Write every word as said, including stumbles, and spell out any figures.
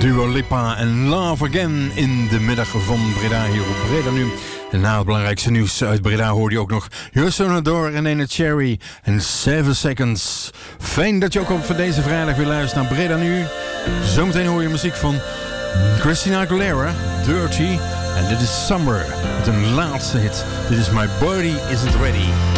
Dua Lipa en Love Again in de middag van Breda hier op Breda Nu. En na het belangrijkste nieuws uit Breda hoorde je ook nog Yosonador en Nene Cherry en seven seconds. Fijn dat je ook op voor deze vrijdag weer luistert naar Breda Nu. Zometeen hoor je muziek van Christina Aguilera, Dirty. En dit is Summer met een laatste hit. Dit is My Body Isn't Ready.